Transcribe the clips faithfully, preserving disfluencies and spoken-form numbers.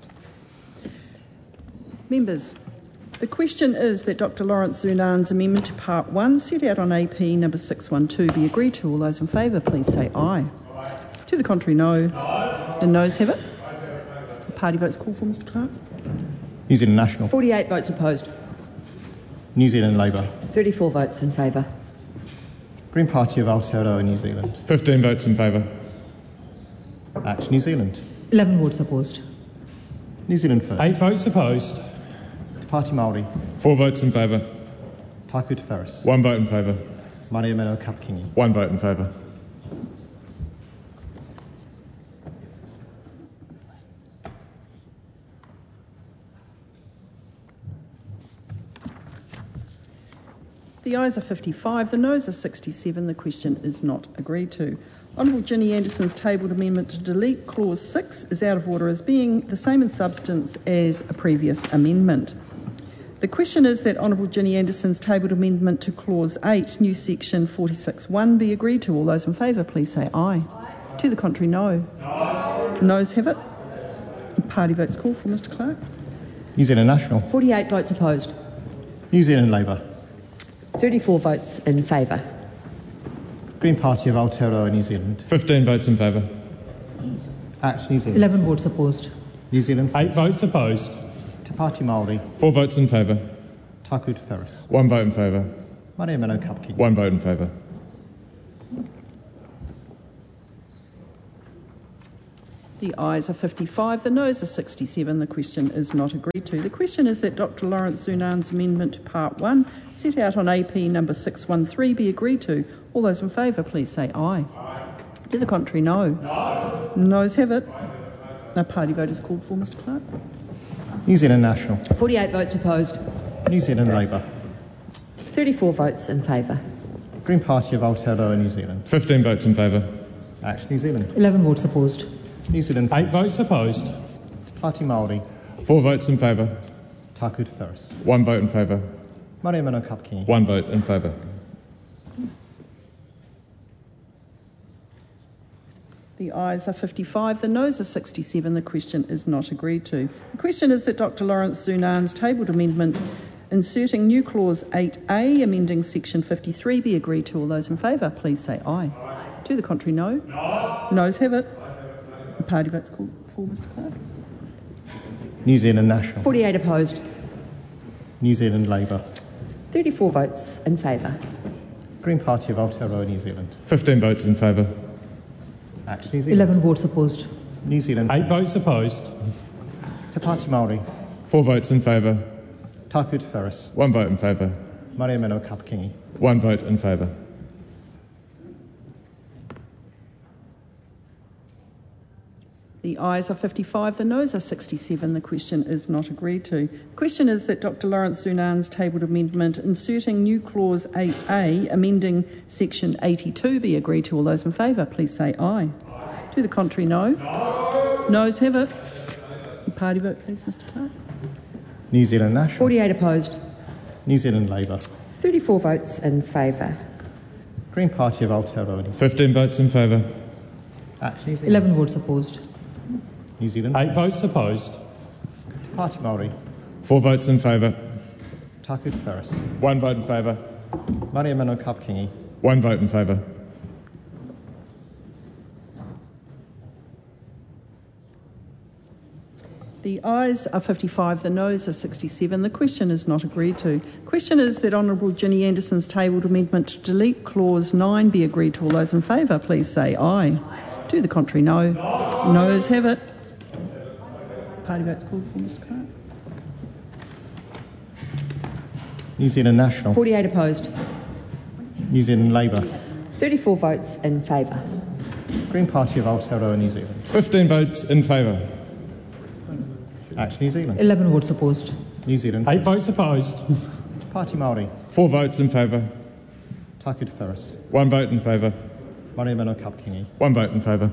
Members, the question is that Doctor Lawrence Zunan's amendment to Part one set out on A P number six one two be agreed to. All those in favour, please say aye. Aye. To the contrary, no. No. The noes have it. The party votes called for, Mr Clerk. New Zealand National. forty-eight votes opposed. New Zealand Labour. thirty-four votes in favour. Green Party of Aotearoa New Zealand. fifteen votes in favour. Action New Zealand. eleven votes opposed. New Zealand First. eight votes opposed. Te Pāti Māori. four votes in favour. Taku Te Wharis. one vote in favour. Maria Mano Kapakingi. one vote in favour. The ayes are fifty-five, the noes are sixty-seven. The question is not agreed to. Honourable Ginny Anderson's tabled amendment to delete clause six is out of order as being the same in substance as a previous amendment. The question is that Honourable Ginny Anderson's tabled amendment to clause eight, new section forty-six one, be agreed to. All those in favour, please say aye. Aye. To the contrary, no. No. Noes have it. Party votes called for, Mr Clerk. New Zealand National. forty-eight votes opposed. New Zealand Labour. thirty-four votes in favour. Green Party of Aotearoa New Zealand. fifteen votes in favour. Action New Zealand. eleven votes opposed. New Zealand. eight votes opposed. Te Pāti Māori. four votes in favour. Taku Te Wharis. one vote in favour. Maria Mano Kapakingi. one vote in favour. The ayes are fifty-five, the noes are sixty-seven. The question is not agreed to. The question is that Doctor Lawrence Zunan's amendment to Part one, set out on A P number six one three, be agreed to. All those in favour, please say aye. Aye. To the contrary, no. No. Noes have it. No party vote is called for, Mr Clerk. New Zealand National. forty-eight votes opposed. New Zealand Labour. thirty-four votes in favour. Green Party of Aotearoa New Zealand. fifteen votes in favour. Action New Zealand. eleven votes opposed. New Zealand. eight votes opposed. Te Pāti Māori. four votes in favour. Taku Te Wharis. one vote in favour. Maria Mano Kapakingi. one vote in favour. The ayes are fifty-five, the noes are sixty-seven. The question is not agreed to. The question is that Doctor Lawrence Zunan's tabled amendment inserting new clause eight A, amending section fifty-three, be agreed to. All those in favour, please say aye. Aye. To the contrary, no. No. Noes have it. The party votes called for, Mr Clerk. New Zealand National. forty-eight opposed. New Zealand Labour. thirty-four votes in favour. Green Party of Aotearoa New Zealand. fifteen votes in favour. Action New Zealand. eleven votes opposed. New Zealand. eight votes opposed. Te Pāti Māori. four votes in favour. Taku Te Wharis. one vote in favour. Maria Mano Kapakingi. one vote in favour. The ayes are fifty-five, the noes are sixty-seven. The question is not agreed to. The question is that Doctor Lawrence Zunan's tabled amendment inserting new clause eight A, amending section eighty-two, be agreed to. All those in favour, please say aye. Aye. To the contrary, no. No. Noes have it. The party vote, please, Mr Clerk. New Zealand National. forty-eight opposed. New Zealand Labour. thirty-four votes in favour. Green Party of Aotearoa New Zealand. fifteen votes in favour. Action New Zealand. eleven votes opposed. New Zealand. eight votes opposed. Te Pāti Māori. four votes in favour. Taku Te Wharis. one vote in favour. Maria Mano Kapakingi. one vote in favour. The ayes are fifty-five, the noes are sixty-seven. The question is not agreed to. The question is that Honourable Ginny Anderson's tabled amendment to delete clause nine be agreed to. All those in favour, please say aye. Aye. To the contrary, no. No. Noes have it. Party votes called for, Mr Clerk. New Zealand National. forty-eight opposed. New Zealand Labour. thirty-four votes in favour. Green Party of Aotearoa New Zealand. fifteen votes in favour. Action New Zealand. eleven votes opposed. New Zealand. eight votes opposed. Te Pāti Māori. four votes in favour. Taku Te Wharis. one vote in favour. Maria Mano Kapakingi. one vote in favour.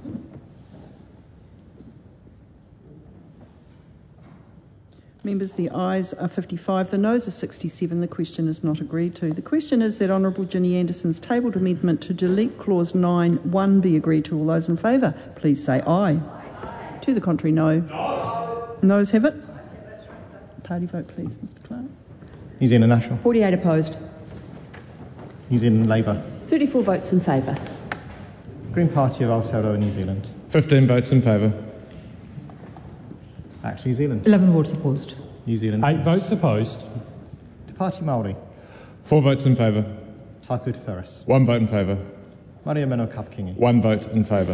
Members, the ayes are fifty-five, the noes are sixty-seven. The question is not agreed to. The question is that Honourable Ginny Anderson's tabled amendment to delete clause nine one be agreed to. All those in favour, please say aye. Aye. To the contrary, no. No. Noes have it. Party vote, please, Mr Clark. New Zealand National. forty-eight opposed. New Zealand Labour. thirty-four votes in favour. Green Party of Aotearoa New Zealand. fifteen votes in favour. Act New Zealand. eleven votes opposed. New Zealand. eight votes opposed. Te Pāti Māori. four votes in favour. Taku Te Wheres. one vote in favour. Maria Mano Kapakingi. one vote in favour.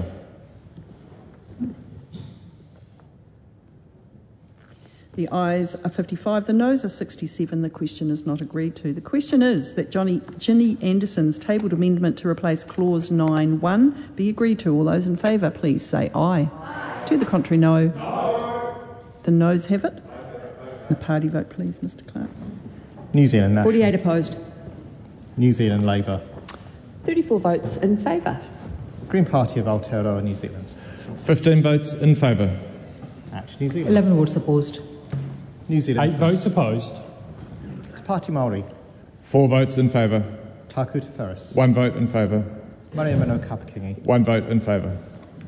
The ayes are fifty-five, the noes are sixty-seven. The question is not agreed to. The question is that Johnny Ginny Anderson's tabled amendment to replace clause nine one be agreed to. All those in favour, please say aye. Aye. To the contrary, no. No. The noes have it. The party vote, please, Mr Clark. New Zealand National. forty-eight opposed. New Zealand Labour. thirty-four votes in favour. Green Party of Aotearoa New Zealand. fifteen votes in favour. Act New Zealand. eleven votes opposed. New Zealand. eight votes opposed. Te Pāti Māori. four votes in favour. Taku Te Wheres. one vote in favour. Maria Mano Kapakingi. one vote in favour.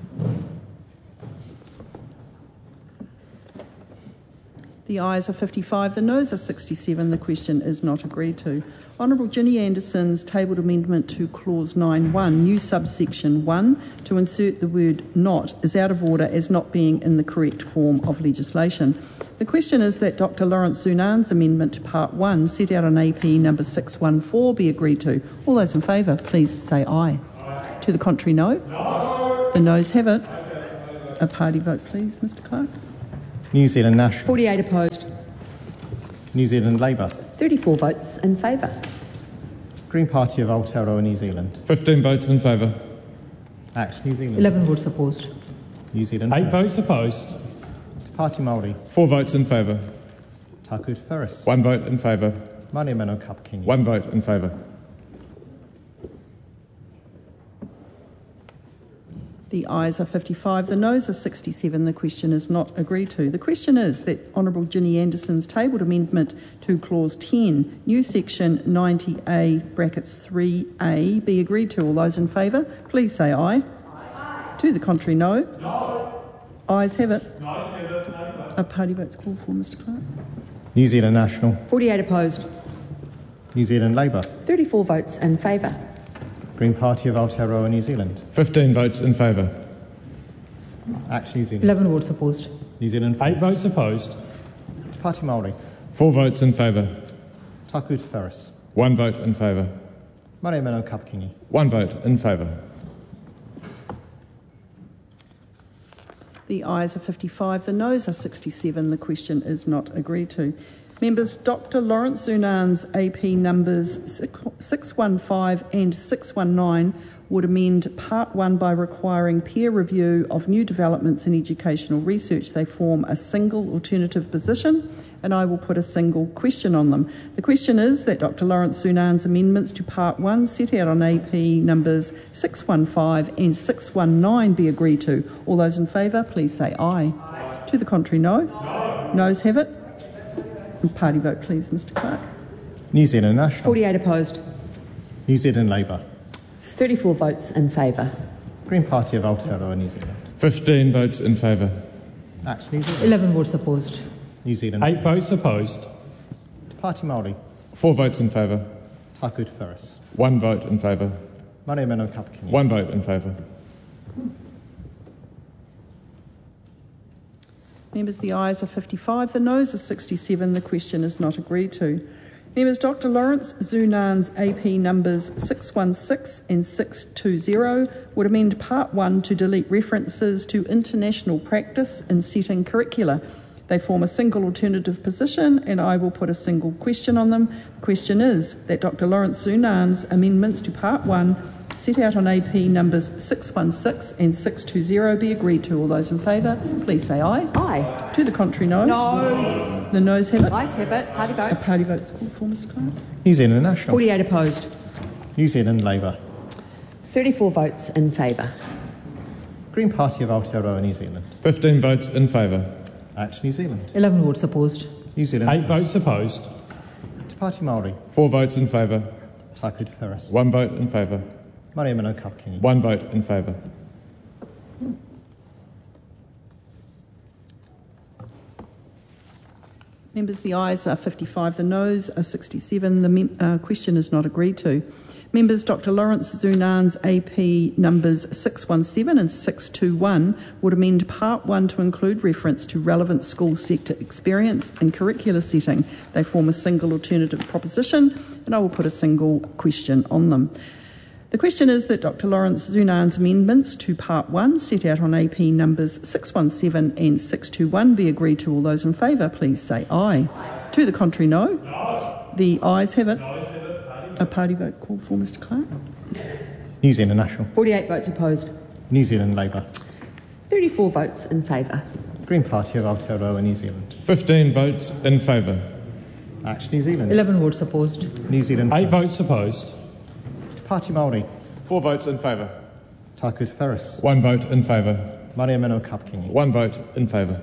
The ayes are fifty-five, the noes are sixty-seven. The question is not agreed to. Honourable Ginny Anderson's tabled amendment to clause nine one, new subsection one, to insert the word not, is out of order as not being in the correct form of legislation. The question is that Doctor Lawrence Zunan's amendment to part one, set out on A P number six one four, be agreed to. All those in favour, please say aye. Aye. To the contrary, no. No. The noes have it. A party vote, please, Mr Clark. New Zealand National. forty-eight opposed. New Zealand Labour. thirty-four votes in favour. Green Party of Aotearoa New Zealand. fifteen votes in favour. Act New Zealand. eleven votes opposed. New Zealand eight First. votes opposed. Te Pāti Māori. four votes in favour. Taku Te Wheres. one vote in favour. Maria Mano Kapakingi. one vote in favour. The ayes are fifty-five, the noes are sixty-seven. The question is not agreed to. The question is that Honourable Ginny Anderson's tabled amendment to clause ten, new section ninety A brackets three A, be agreed to. All those in favour, please say aye. Aye. To the contrary, no. No. Ayes have it. No, have it. No. A party vote's called for, Mr Clark. New Zealand National. forty-eight opposed. New Zealand Labour. thirty-four votes in favour. Green Party of Aotearoa New Zealand. fifteen votes in favour. Act New Zealand. eleven votes opposed. New Zealand eight First. votes opposed. Te Pāti Māori. four votes in favour. Taku Te Wheres. one vote in favour. Maria Mano Kapakingi. one vote in favour. The ayes are fifty-five, the noes are sixty-seven. The question is not agreed to. Members, Doctor Lawrence Zunan's A P numbers six one five and six one nine would amend Part one by requiring peer review of new developments in educational research. They form a single alternative position, and I will put a single question on them. The question is that Doctor Lawrence Zunan's amendments to Part one, set out on A P numbers six one five and six one nine, be agreed to. All those in favour, please say aye. Aye. To the contrary, no. No. Noes have it. Party vote, please, Mr Clark. New Zealand National. forty-eight opposed. New Zealand Labour. thirty-four votes in favour. Green Party of Aotearoa New Zealand. fifteen votes in favour. Act New Zealand. eleven votes opposed. New Zealand eight votes opposed. Te Pāti Māori. four votes in favour. Taku Te Wheres. one vote in favour. Maria Mano Kapakingi. one vote in favour. Members, the ayes are fifty-five, the noes are sixty-seven. The question is not agreed to. Members, Doctor Lawrence Zunan's A P numbers six one six and six two zero would amend Part one to delete references to international practice in setting curricula. They form a single alternative position, and I will put a single question on them. The question is that Doctor Lawrence Zunan's amendments to Part one, set out on A P numbers six one six and six two zero, be agreed to. All those in favour, please say aye. Aye. To the contrary, no. No. The noes have it. Ayes have it. Party A vote. party vote's called for, Mr Clark. New Zealand National. forty-eight opposed. New Zealand Labour. thirty-four votes in favour. Green Party of Aotearoa New Zealand. fifteen votes in favour. Act New Zealand. eleven votes opposed. New Zealand eight First. votes opposed. Te Pāti Māori. four votes in favour. Taku Te Wheres. one vote in favour. Maria Mano Kapakingi. one vote in favour. Members, the ayes are fifty-five, the noes are sixty-seven. The mem- uh, question is not agreed to. Members, Doctor Lawrence Zunan's A P numbers six one seven and six two one would amend Part one to include reference to relevant school sector experience and curricular setting. They form a single alternative proposition, and I will put a single question on them. The question is that Doctor Lawrence Zunan's amendments to Part one, set out on A P numbers six one seven and six two one, be agreed to. All those in favour, please say aye. Aye. To the contrary, no. No. The ayes have it. No. A party vote called for, Mr Clark. New Zealand National. forty-eight votes opposed. New Zealand Labour. thirty-four votes in favour. Green Party of Aotearoa, New Zealand. fifteen votes in favour. Action New Zealand. eleven votes opposed. New Zealand Eight First. votes opposed. Party Māori. Four votes in favour. Taku Te Ferris. One vote in favour. Maria Mino Kapkingi. One vote in favour.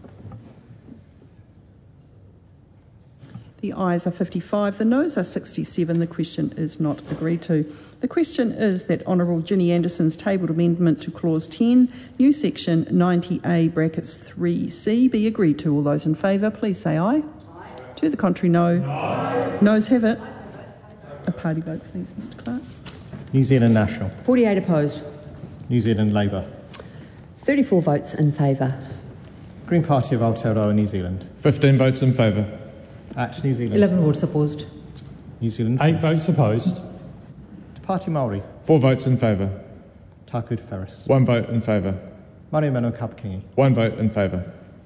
The ayes are fifty-five, the noes are sixty-seven. The question is not agreed to. The question is that Honourable Ginny Anderson's tabled amendment to Clause ten, new section ninety A brackets three C be agreed to. All those in favour, please say aye. Aye. To the contrary, no. No. Noes have it. A party vote, please, Mr Clark. New Zealand National. forty-eight opposed. New Zealand Labour. thirty-four votes in favour. Green Party of Aotearoa, New Zealand. fifteen votes in favour. Action New Zealand. eleven votes opposed. New Zealand Eight First. votes opposed. Party Māori. Four votes in favour. Taku Te Ferris. One vote in favour. Maria Mino Kapkingi. One vote in favour.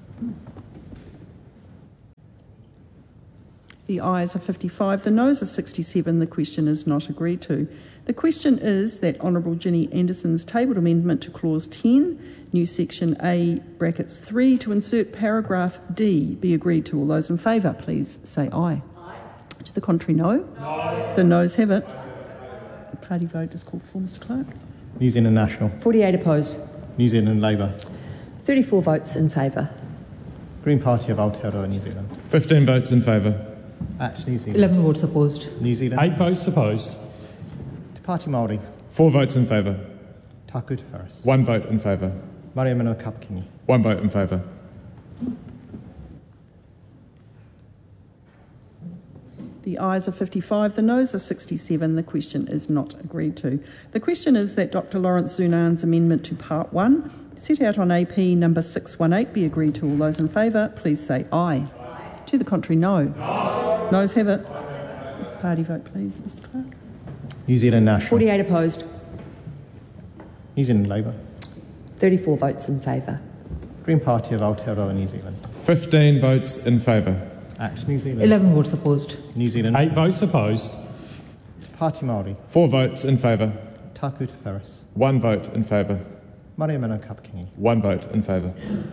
The ayes are fifty-five, the noes are sixty-seven. The question is not agreed to. The question is that Honourable Ginny Anderson's tabled amendment to Clause ten, new section A brackets three, to insert paragraph D be agreed to. All those in favour, please say aye. Aye. To the contrary, no. No. The noes have it. The party vote is called for, Mr Clark. New Zealand National. forty-eight opposed. New Zealand Labour. thirty-four votes in favour. Green Party of Aotearoa, New Zealand. fifteen votes in favour. Action New Zealand. eleven votes opposed. New Zealand. Eight votes opposed. Te Party Māori. Four votes in favour. Taku Te Ferris. One vote in favour. Maria Mino Kapkingi. One vote in favour. The ayes are fifty-five, the noes are sixty-seven. The question is not agreed to. The question is that Doctor Lawrence Zunan's amendment to Part one, set out on A P number six one eight, be agreed to. All those in favour, please say aye. Aye. To the contrary, no. No. Noes have it. Party vote, please, Mr Clark. New Zealand National. forty-eight opposed. New Zealand Labour. thirty-four votes in favour. Green Party of Aotearoa, New Zealand. fifteen votes in favour. Action New Zealand. eleven votes opposed. New Zealand. Eight votes opposed. Party Māori. Four votes in favour. Taku Te Ferris. One vote in favour. Maria Mino Kapkingi. One vote in favour.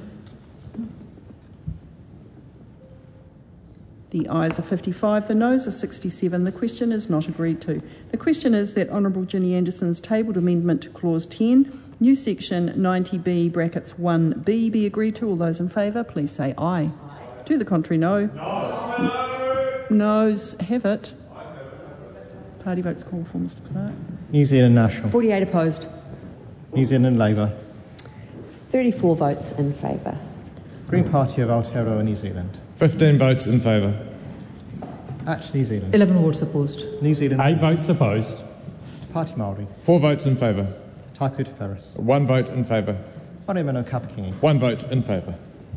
The ayes are fifty-five, the noes are sixty-seven. The question is not agreed to. The question is that Honourable Ginny Anderson's tabled amendment to Clause ten, new section ninety B brackets one B be agreed to. All those in favour, please say aye. Aye. To the contrary, no. No. Noes have it. Party votes called for, Mr Clark. New Zealand National. forty-eight opposed. New Zealand Labour. thirty-four votes in favour. Green Party of Aotearoa, New Zealand. fifteen votes in favour. Action New Zealand. eleven votes opposed. New Zealand. Eight votes opposed. Party Māori. Four votes in favour. Taku Te Ferris. One vote in favour. Maria Mino Kapkingi. One vote in favour.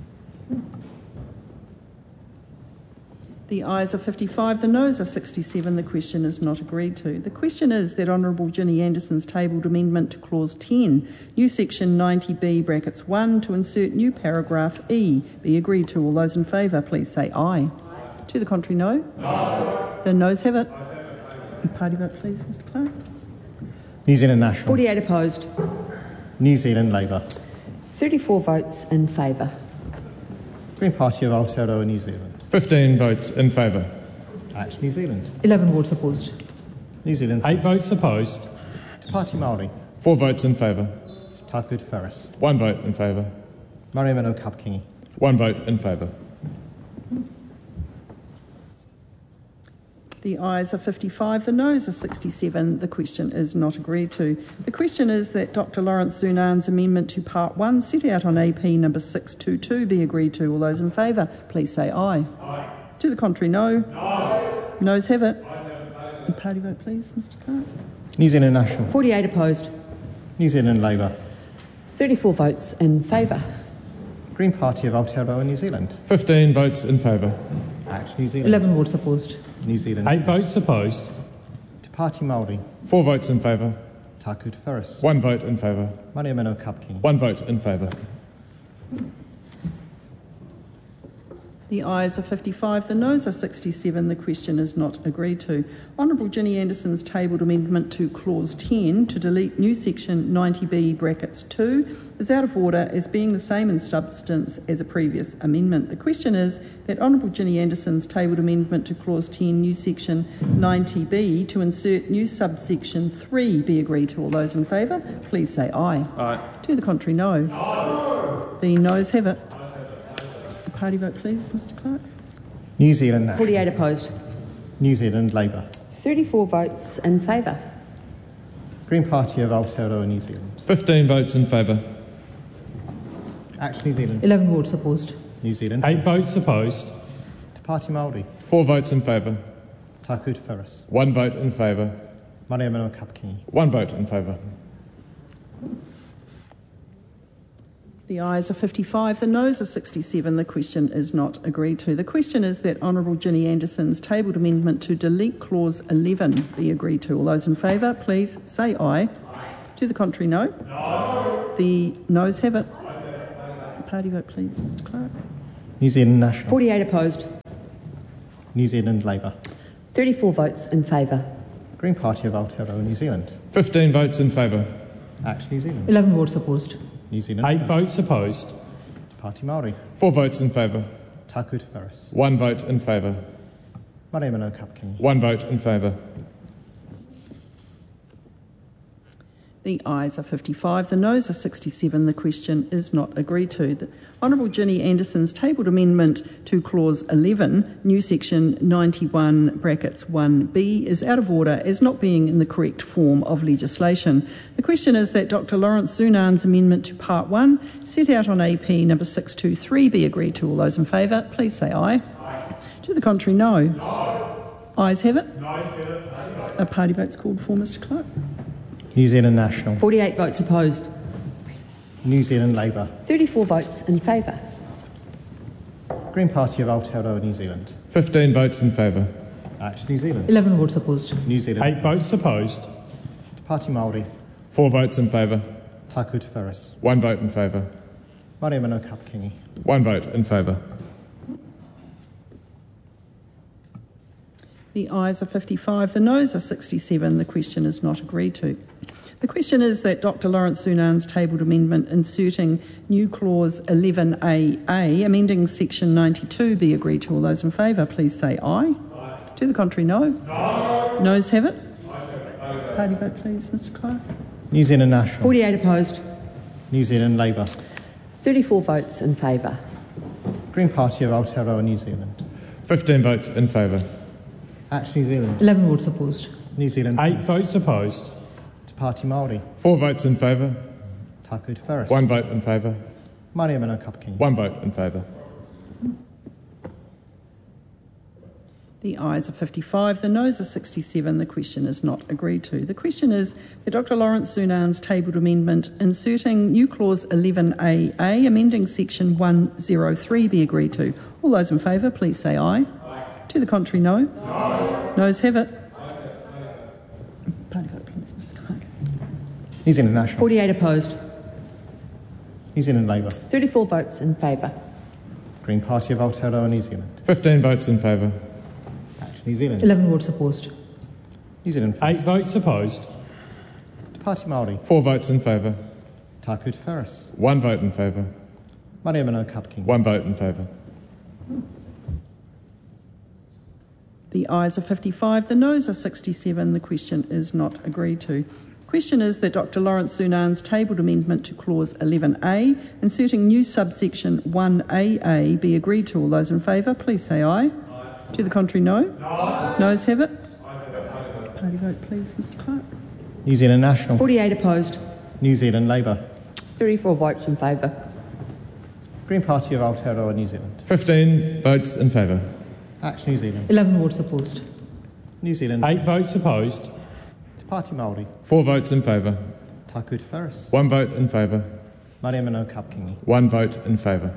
The ayes are fifty-five, the noes are sixty-seven. The question is not agreed to. The question is that Honourable Ginny Anderson's tabled amendment to Clause ten, new section ninety B brackets one, to insert new paragraph E be agreed to. All those in favour, please say aye. Aye. To the contrary, no. No. The noes have it. Party vote, please, Mr Clark. New Zealand National. forty-eight opposed. New Zealand Labour. thirty-four votes in favour. Green Party of Aotearoa, New Zealand. fifteen votes in favour. Action New Zealand. eleven votes opposed. New Zealand. Eight votes opposed. Te Party Māori. Four votes in favour. Taku Te Ferris. One vote in favour. Maria Mino Kapkingi. One vote in favour. The ayes are fifty-five, the noes are sixty-seven. The question is not agreed to. The question is that Doctor Lawrence Sunan's amendment to Part one set out on A P number six two two be agreed to. All those in favour, please say aye. Aye. To the contrary, no. No. Noes have it. Ayes have it, favour. And party vote, please, Mr Clark. New Zealand National. forty-eight opposed. New Zealand Labour. thirty-four votes in favour. Green Party of Aotearoa New Zealand. fifteen votes in favour. Act New Zealand. eleven votes opposed. New Zealand. Eight votes opposed. Te Pāti Māori. four votes in favour. Taku Te Wharis. one vote in favour. Maria Mano Kapkini. one vote in favour. The ayes are fifty-five, the noes are sixty-seven. The question is not agreed to. Honourable Ginny Anderson's tabled amendment to Clause ten to delete new section ninety B brackets two is out of order as being the same in substance as a previous amendment. The question is that Honourable Ginny Anderson's tabled amendment to Clause ten, new section ninety B to insert new subsection three be agreed to. All those in favour, please say aye. Aye. To the contrary, no. No. The noes have it. Ayes have it, favour. Party vote, please, Mr Clark. New Zealand National. forty-eight opposed. New Zealand Labour. thirty-four votes in favour. Green Party of Aotearoa New Zealand. fifteen votes in favour. Act New Zealand. eleven votes opposed. New Zealand. Eight votes opposed. Te Pāti Māori. four votes in favour. Taku Te Wharis. one vote in favour. Maria Mano Kapkini. one vote in favour. The ayes are fifty-five, the noes are sixty-seven. The question is not agreed to. The question is that Honourable Ginny Anderson's tabled amendment to delete Clause eleven be agreed to. All those in favour, please say aye. Aye. To the contrary, no. No. The noes have it. Ayes have it, favour. Party vote, please, Mr Clark. New Zealand National. forty-eight opposed. New Zealand Labour. thirty-four votes in favour. Green Party of Aotearoa New Zealand. fifteen votes in favour. Act New Zealand. eleven votes opposed. New Zealand. Eight First. votes opposed. Te Pāti Māori. four votes in favour. Taku Te Wharis. one vote in favour. Maria Mano Kapkini. one vote in favour. The ayes are fifty-five, the noes are sixty-seven. The question is not agreed to. The Honourable Ginny Anderson's tabled amendment to Clause eleven, new section ninety-one brackets one B, is out of order as not being in the correct form of legislation. The question is that Doctor Lawrence Sunan's amendment to Part one, set out on A P number six two three, be agreed to. All those in favour, please say aye. Aye. To the contrary, no. No. Ayes have it. No, ayes have it, favour. A party vote's called for, Mr Clark. New Zealand National. forty-eight votes opposed. New Zealand Labour. thirty-four votes in favour. Green Party of Aotearoa New Zealand. fifteen votes in favour. Act New Zealand. eleven votes opposed. New Zealand. Eight votes opposed. Te Pāti Māori. four votes in favour. Taku Te Wharis. one vote in favour. Maria Mano Kapkini. one vote in favour. The ayes are fifty-five, the noes are sixty-seven. The question is not agreed to. The question is that Doctor Lawrence Sunan's tabled amendment inserting new clause eleven A A, amending section ninety-two, be agreed to. All those in favour, please say aye. Aye. To the contrary, no. No. Noes have it. Ayes have it, favour. Party vote, please, Mr Clark. New Zealand National. forty-eight opposed. New Zealand Labour. thirty-four votes in favour. Green Party of Aotearoa New Zealand. fifteen votes in favour. Act New Zealand. eleven votes opposed. New Zealand. Eight First. votes opposed. Te Pāti Māori. four votes in favour. Taku Te Wharis. one vote in favour. Maria Mano Kapkini. one vote in favour. The ayes are fifty-five, the noes are sixty-seven. The question is not agreed to. The question is that Doctor Lawrence Sunan's tabled amendment inserting new clause eleven A A, amending section one oh three, be agreed to. All those in favour, please say aye. Aye. To the contrary, no. No. Noes have it. Ayes have it, favour. Party vote, please, Mr Clark. New Zealand National. forty-eight opposed. New Zealand Labour. thirty-four votes in favour. Green Party of Aotearoa New Zealand. fifteen votes in favour. Act New Zealand. eleven votes opposed. New Zealand. Eight First. votes opposed. Te Pāti Māori. four votes in favour. Taku Te Wharis. one vote in favour. Maria Mano Kapkini. one vote in favour. The ayes are fifty-five, the noes are sixty-seven. The question is not agreed to. Question is that Doctor Lawrence Sunan's tabled amendment to clause eleven A, inserting new subsection one A A, be agreed to. All those in favour, please say aye. Aye. To the contrary, no. No. Noes have it. Party vote, please, Mr Clerk. New Zealand National. forty-eight opposed. New Zealand Labour. thirty-four votes in favour. Green Party of Aotearoa New Zealand. fifteen votes in favour. Action New Zealand. eleven votes opposed. New Zealand. Eight votes opposed. Te Pāti Māori. four votes in favour. Taku Te Wharis. one vote in favour. Mariamano Kapkingi. one vote in favour.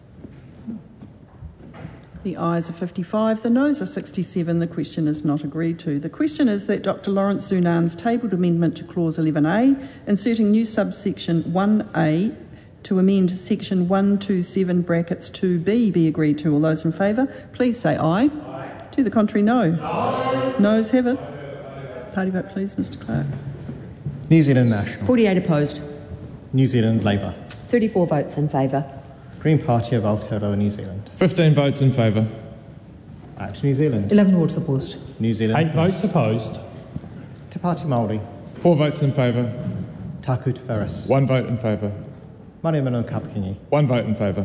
The ayes are fifty-five, the noes are sixty-seven. The question is not agreed to. The question is that Doctor Lawrence Zunan's tabled amendment to Clause eleven A, inserting new subsection one A to amend section one twenty-seven brackets two B be agreed to. All those in favour, please say aye. Aye. To the contrary, no. No. Noes have it. Party vote, please, Mr Clerk. New Zealand National. forty-eight opposed. New Zealand Labour. thirty-four votes in favour. Green Party of Aotearoa New Zealand. fifteen votes in favour. Action New Zealand. eleven votes opposed. New Zealand. Eight votes opposed. Te Pāti Māori. four votes in favour. Taku Te Wharis. one vote in favour. Mariamano Kapkingi. one vote in favour.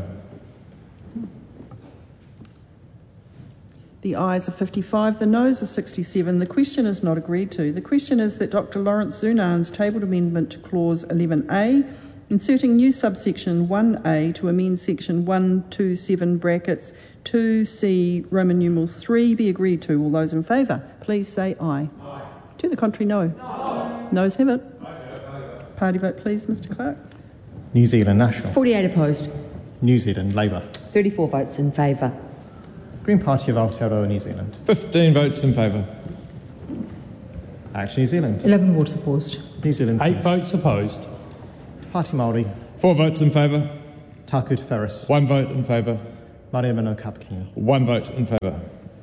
The ayes are fifty-five, the noes are sixty-seven. The question is not agreed to. The question is that Doctor Lawrence Zunan's tabled amendment to Clause eleven A, inserting new subsection one A to amend section one twenty-seven brackets two C Roman numeral three be agreed to. All those in favour, please say aye. Aye. To the contrary, no. No. Noes have it. Party vote, please, Mr Clerk. New Zealand National. forty-eight opposed. New Zealand Labour. thirty-four votes in favour. Green Party of Aotearoa New Zealand. fifteen votes in favour. Action New Zealand. eleven votes opposed. New Zealand Eight First. votes opposed. Te Pāti Māori. four votes in favour. Taku Te Wharis. one vote in favour. Mariamano Kapkingi. one vote in favour.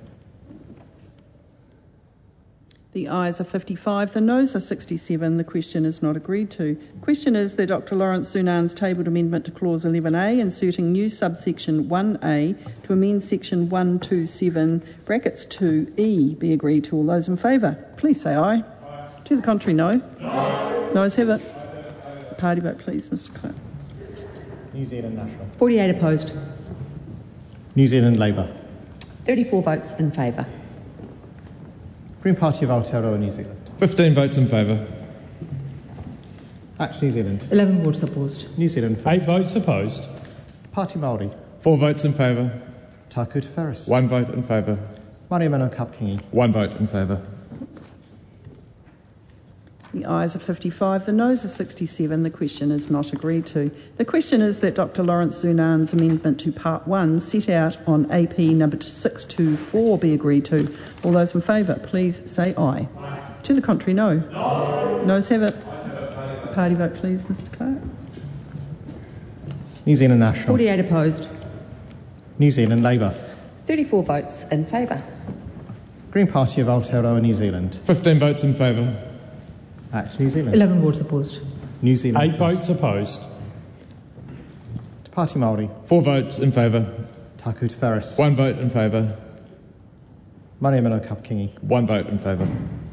The ayes are fifty-five, the noes are sixty-seven. The question is not agreed to. The question is that Doctor Lawrence Zunan's tabled amendment to Clause eleven A, inserting new subsection one A to amend section one twenty-seven brackets two E be agreed to. All those in favour, please say aye. Aye. To the contrary, no. No. Noes have it. Party vote, please, Mr Clerk. New Zealand National. forty-eight opposed. New Zealand Labour. thirty-four votes in favour. Green Party of Aotearoa New Zealand. fifteen votes in favour. Action New Zealand. eleven votes opposed. New Zealand First. Eight votes opposed. Pāti Māori. four votes in favour. Taku Te Wharis. one vote in favour. Mariamano Kapkingi. one vote in favour. The ayes are fifty-five, the noes are sixty-seven. The question is not agreed to. The question is that Doctor Lawrence Zunan's amendment to Part one set out on A P number six twenty-four be agreed to. All those in favour, please say aye. Aye. To the contrary, no. No. Noes have it. Party vote, please, Mr Clerk. New Zealand National. forty-eight opposed. New Zealand Labour. thirty-four votes in favour. Green Party of Aotearoa New Zealand. fifteen votes in favour. Action New Zealand. eleven votes opposed. New Zealand Eight First. votes opposed. Te Pāti Māori. four votes in favour. Taku Te Wharis. one vote in favour. Mariamano Kapkingi. one vote in favour.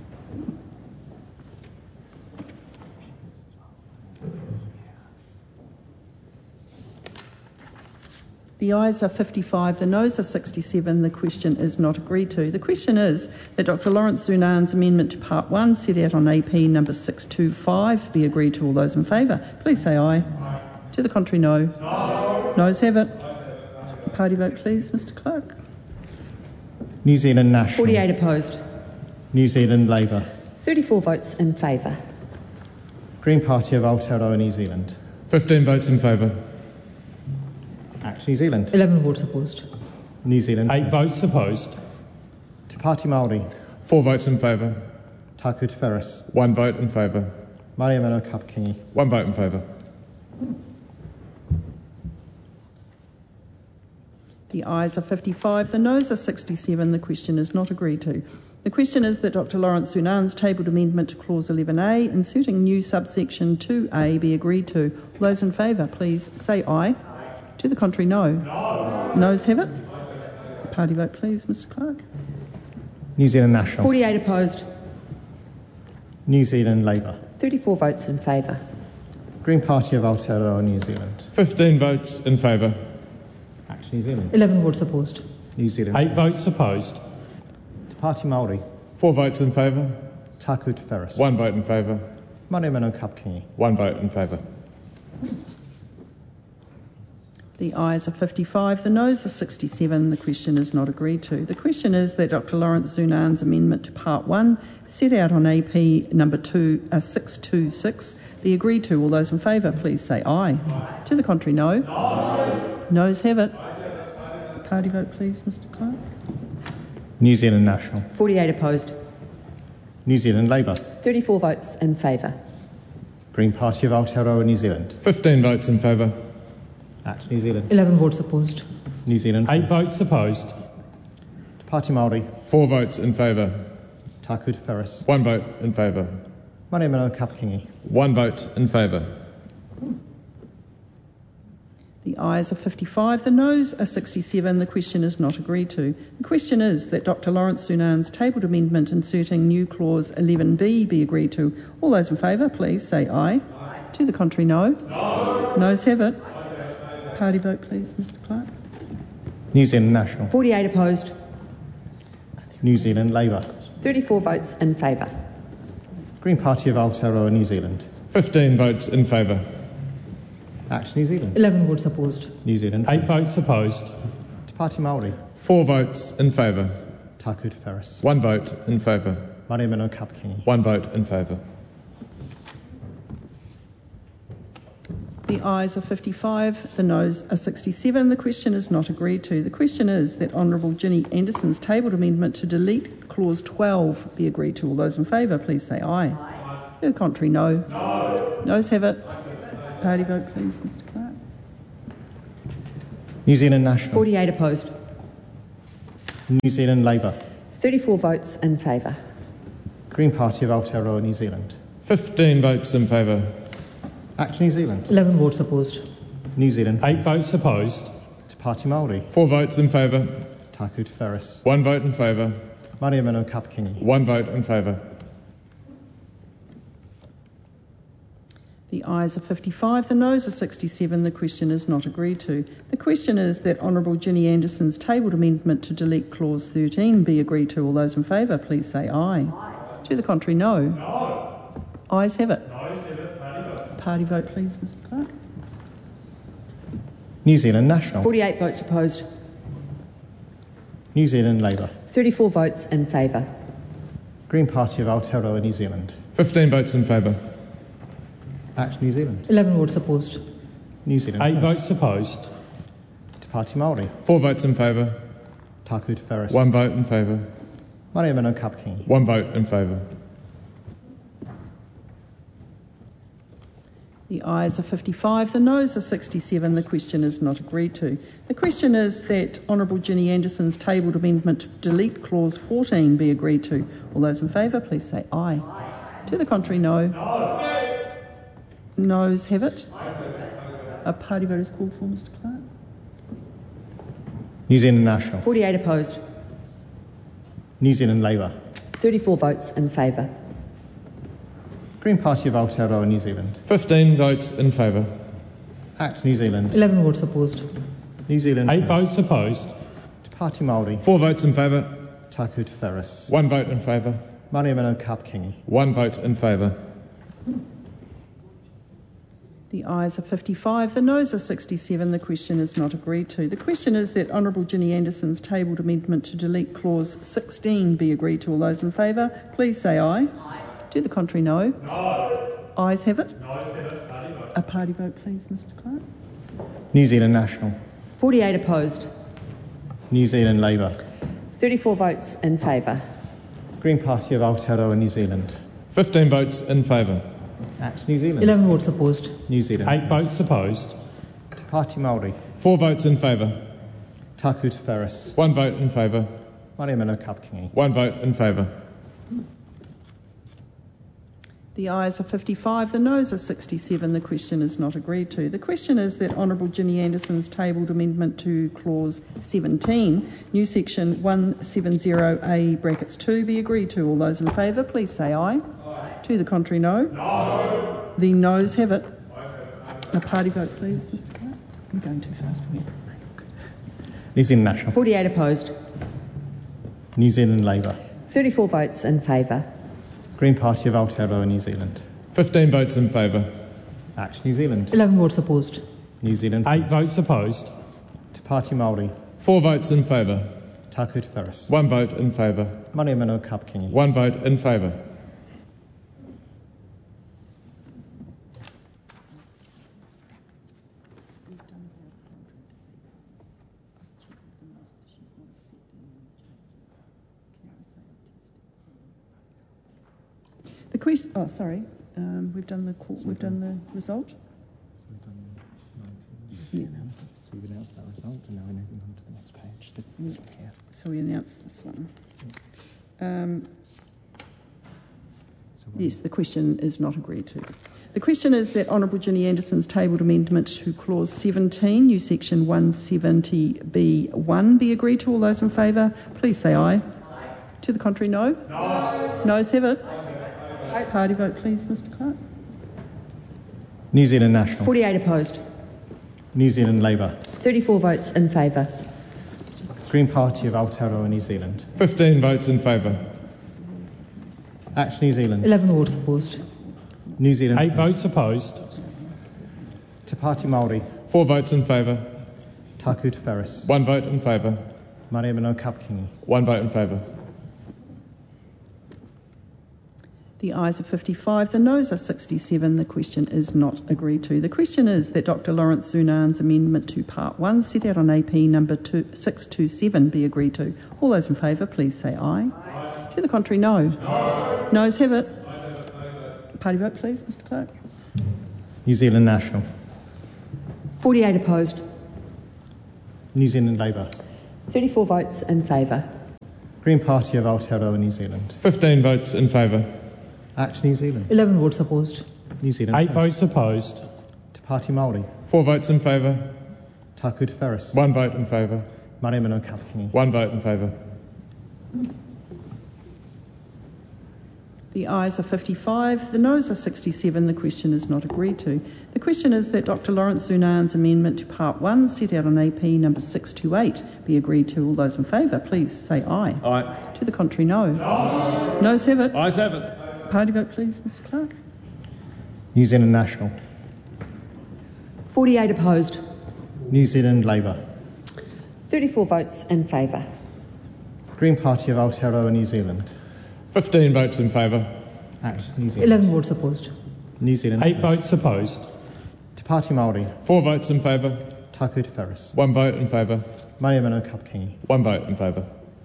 The ayes are fifty-five, the noes are sixty-seven. The question is not agreed to. The question is that Doctor Lawrence Zunan's amendment to Part one set out on A P number six twenty-five be agreed to. All those in favour, please say aye. Aye. To the contrary, no. No. Noes have it. Party vote, please, Mr Clerk. New Zealand National. forty-eight opposed. New Zealand Labour. thirty-four votes in favour. Green Party of Aotearoa New Zealand. fifteen votes in favour. Action New Zealand. eleven votes opposed. New Zealand Eight First. votes opposed. Te Pāti Māori. four votes in favour. Taku Te Wharis. one vote in favour. Mariamano Kapkingi. one vote in favour. The ayes are fifty-five, the noes are sixty-seven. The question is not agreed to. The question is that Doctor Lawrence Zunan's tabled amendment to Clause eleven A, inserting new subsection two A be agreed to. All those in favour, please say aye. Aye. To the contrary, no. No. Noes have it. Party vote, please, Mr Clerk. New Zealand National. forty-eight opposed. New Zealand Labour. thirty-four votes in favour. Green Party of Aotearoa New Zealand. fifteen votes in favour. Action New Zealand. eleven votes opposed. New Zealand Eight First. votes opposed. Party Māori, Four votes in favour. Taku Te Whereas. One vote in favour. Mane Mano Kapkingi. One vote in favour. The ayes are fifty-five, the noes are sixty-seven. The question is not agreed to. The question is that Doctor Lawrence Zunan's amendment to Part one, set out on A P number two, uh, six two six, be agreed to. All those in favour, please say aye. Aye. To the contrary, no. No. Noes have it. Party vote, please, Mister Clark. New Zealand National. forty-eight opposed. New Zealand Labour. thirty-four votes in favour. Green Party of Aotearoa New Zealand. Fifteen votes in favour. Act New Zealand. eleven votes opposed. New Zealand. Eight votes opposed. Te Party Māori, Four votes in favour. Taku Te Whereas. One vote in favour. Mane Mano Kapkingi. One vote in favour. The ayes are fifty-five, the noes are sixty-seven. The question is not agreed to. The question is that Doctor Lawrence Zunan's tabled amendment inserting new clause eleven B be agreed to. All those in favour, please say aye. Aye. To the contrary, no. No. Noes have it. Party vote, please, Mister Clark. New Zealand National. forty-eight opposed. New Zealand Labour. thirty-four votes in favour. Green Party of Aotearoa New Zealand. Fifteen votes in favour. Act New Zealand. eleven votes opposed. New Zealand. Eight votes opposed. Te Party Māori, Four votes in favour. Taku Te Whereas. One vote in favour. Mane Mano Kapkingi. One vote in favour. The ayes are fifty-five, the noes are sixty-seven. The question is not agreed to. The question is that Honourable Ginny Anderson's tabled amendment to delete clause twelve be agreed to. All those in favour, please say aye. Aye. To the contrary, no. No. Noes have it. Party vote, please, Mister Clark. New Zealand National. forty-eight opposed. New Zealand Labour. thirty-four votes in favour. Green Party of Aotearoa New Zealand. Fifteen votes in favour. Act New Zealand. eleven votes opposed. New Zealand. Eight votes opposed. Te Party Māori, Four votes in favour. Taku Te Whereas. One vote in favour. Mane Mano Kapkingi. One vote in favour. The ayes are fifty-five, the noes are sixty-seven. The question is not agreed to. The question is that Honourable Ginny Anderson's tabled amendment to delete clause thirteen be agreed to. All those in favour, please say aye. Aye. To the contrary, no. No. Ayes have it. Noes have it. Party vote. Party vote, please, Mister Clark. New Zealand National. forty-eight votes opposed. New Zealand Labour. thirty-four votes in favour. Green Party of Aotearoa New Zealand. Fifteen votes in favour. Act New Zealand. eleven votes opposed. New Zealand Eight First. votes opposed. Te Party Māori, Four votes in favour. Taku Te Whereas. One vote in favour. Mane Mano Kapkingi. One vote in favour. The ayes are fifty-five, the noes are sixty-seven. The question is not agreed to. The question is that Honourable Ginny Anderson's tabled amendment to delete clause fourteen be agreed to. All those in favour, please say aye. Aye. To the contrary, no. No. Noes have it. A party vote is called for, Mister Clark. New Zealand National. forty-eight opposed. New Zealand Labour. thirty-four votes in favour. Green Party of Aotearoa New Zealand. Fifteen votes in favour. Act New Zealand. eleven votes opposed. New Zealand Eight First. votes opposed. Te Party Māori, Four votes in favour. Taku Te Whereas. One vote in favour. Mane Mano Kapkingi. One vote in favour. The ayes are fifty-five, the noes are sixty-seven. The question is not agreed to. The question is that Honourable Ginny Anderson's tabled amendment to delete clause sixteen be agreed to. All those in favour, please say aye. Aye. To the contrary, no. No. Ayes have it. Noes have it. Party vote. A party vote, please, Mister Clark. New Zealand National. forty-eight opposed. New Zealand Labour. thirty-four votes in favour. Green Party of Aotearoa New Zealand. Fifteen votes in favour. Act New Zealand. eleven votes opposed. New Zealand Eight First. votes opposed. Te Party Māori, Four votes in favour. Taku Te Whereas. One vote in favour. Mane Mano Kapkingi. One vote in favour. The ayes are fifty-five, the noes are sixty-seven. The question is not agreed to. The question is that Honourable Ginny Anderson's tabled amendment to clause seventeen, new section one seventy A brackets two be agreed to. All those in favour, please say aye. Aye. To the contrary, no. No. The noes have it. A party vote, please, Mister Clark. I'm going too fast for you. New Zealand National. forty-eight opposed. New Zealand Labour. thirty-four votes in favour. Green Party of Aotearoa New Zealand. fifteen votes in favour. Act New Zealand. eleven votes opposed. New Zealand Eight First. votes opposed. Te Pāti Māori. four votes in favour. Taku Te Wheres. one vote in favour. Manu Mano Kapkingi. one vote in favour. The question, oh, sorry, um, we've done the, call- we've done the result. Yeah. So you've announced that result, and now we're moving on to the next page. The- This one here. So we announced this one. Um, So what- yes, the question is not agreed to. The question is that Honourable Ginny Anderson's tabled amendment to clause seventeen, new section one seventy B one be agreed to. All those in favour, please say aye. Aye. To the contrary, no? No. Noes have it. Party vote, please, Mr Clark. New Zealand National. forty-eight opposed. New Zealand Labour. thirty-four votes in favour. Green Party of Aotearoa New Zealand. fifteen votes in favour. Act New Zealand. eleven votes opposed. New Zealand Eight First. votes opposed. Te Pāti Māori. four votes in favour. Taku Te Wheres. one vote in favour. Manu Mano Kapkingi. one vote in favour. The ayes are fifty-five, the noes are sixty-seven. The question is not agreed to. The question is that Doctor Lawrence Zunan's amendment to Part one, set out on A P number two, six two seven, be agreed to. All those in favour, please say aye. Aye. To the contrary, no. No. Noes have it. Party vote, please, Mr Clark. New Zealand National. forty-eight opposed. New Zealand Labour. thirty-four votes in favour. Green Party of Aotearoa New Zealand. fifteen votes in favour. Act New Zealand. eleven votes opposed. New Zealand Eight First. votes opposed. Te Pāti Māori. four votes in favour. Taku Te Wheres. one vote in favour. Manu Mano Kapkingi. one vote in favour. The ayes are fifty-five, the noes are sixty-seven. The question is not agreed to. The question is that Doctor Lawrence Zunan's amendment to Part one, set out on A P number six two eight, be agreed to. All those in favour, please say aye. Aye. To the contrary, no. No. Noes have it. Ayes have it. Party vote, please, Mr Clark. New Zealand National. forty-eight opposed. New Zealand Labour. thirty-four votes in favour. Green Party of Aotearoa New Zealand. fifteen votes in favour. Act New Zealand. eleven votes opposed. New Zealand Eight First. votes opposed. Te Pāti Māori. four votes in favour. Taku Te Wheres. one vote in favour. Manu Mano Kapkingi. one vote in favour.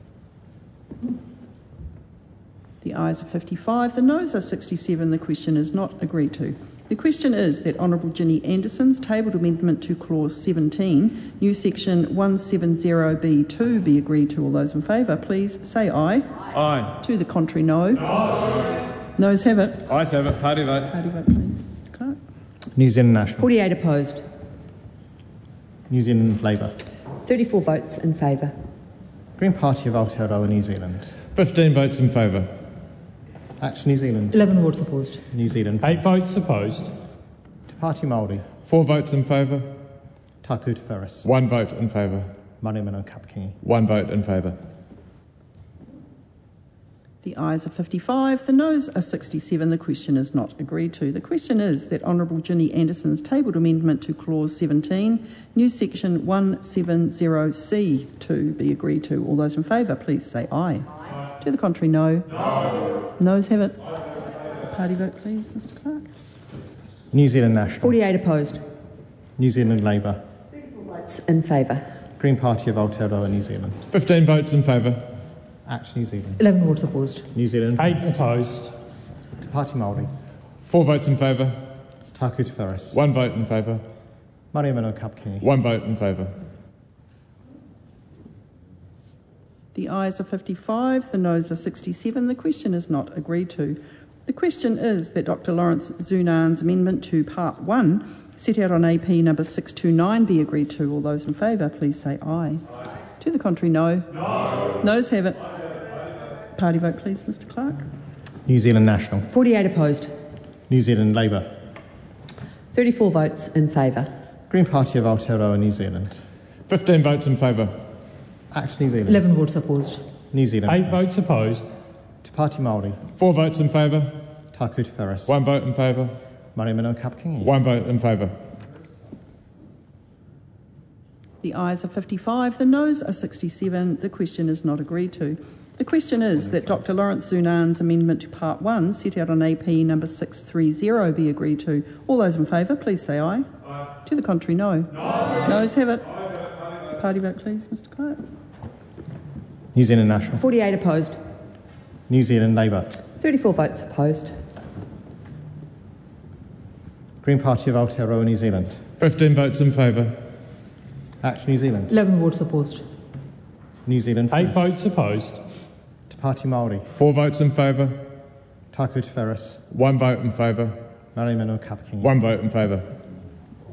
The ayes are fifty-five, the noes are sixty-seven. The question is not agreed to. The question is that Honourable Ginny Anderson's tabled amendment to clause seventeen, new section one seventy B two, be agreed to. All those in favour, please say aye. Aye. To the contrary, no. No. Noes have it. Ayes have it. Party vote. Party vote, please, Mr Clark. New Zealand National. forty-eight opposed. New Zealand Labour. thirty-four votes in favour. Green Party of Aotearoa New Zealand. fifteen votes in favour. Act New Zealand. eleven votes opposed. New Zealand Eight First. votes opposed. Te Pāti Māori. four votes in favour. Taku Te Wheres. one vote in favour. Manu Mano Kapkingi. one vote in favour. The ayes are fifty-five, the noes are sixty-seven. The question is not agreed to. The question is that Honourable Ginny Anderson's tabled amendment to clause seventeen, new section one seventy C two, be agreed to. All those in favour, please say aye. Aye. To the contrary, no. No. Noes have it. Party vote, please, Mr Clark. New Zealand National. forty-eight opposed. New Zealand Labour. Votes in favour. Green Party of Aotearoa New Zealand. fifteen votes in favour. Act New Zealand. eleven votes opposed. New Zealand Eight First. opposed. Te Pāti Māori. four votes in favour. Taku Te Wheres. one vote in favour. Manu Mano Kapkingi. one vote in favour. The ayes are fifty-five, the noes are sixty-seven. The question is not agreed to. The question is that Doctor Lawrence Zunan's amendment to Part one, set out on A P number six two nine, be agreed to. All those in favour, please say aye. Aye. To the contrary, no. No. Noes have it. Party vote, please, Mr Clark. New Zealand National. forty-eight opposed. New Zealand Labour. thirty-four votes in favour. Green Party of Aotearoa New Zealand. fifteen votes in favour. Act New Zealand. eleven votes opposed. New Zealand Eight First. votes opposed. Party Māori, Four votes in favour. Taku Te Whereas, One vote in favour. Maremino Kapakingi. One vote in favour. The ayes are fifty-five, the noes are sixty-seven. The question is not agreed to. The question is that Doctor Lawrence Zunan's amendment to Part one, set out on A P number six three zero, be agreed to. All those in favour, please say aye. Aye. To the contrary, no. No. Noes have it. Ayes have it. Party vote. Party vote, please, Mr Clerk. New Zealand National, forty-eight opposed. New Zealand Labour, thirty-four votes opposed. Green Party of Aotearoa New Zealand, Fifteen votes in favour. Act New Zealand, eleven votes opposed. New Zealand Eight First, votes opposed. Te Party Māori, Four votes in favour. Taku Te Whereas, One vote in favour. Maremino Kapakingi. One vote in favour.